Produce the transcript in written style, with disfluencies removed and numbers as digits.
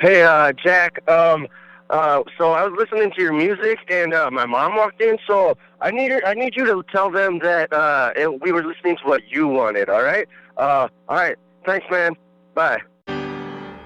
Hey, Jack. So I was listening to your music, and my mom walked in. So I need you to tell them that we were listening to what you wanted. All right. All right. Thanks, man. Bye.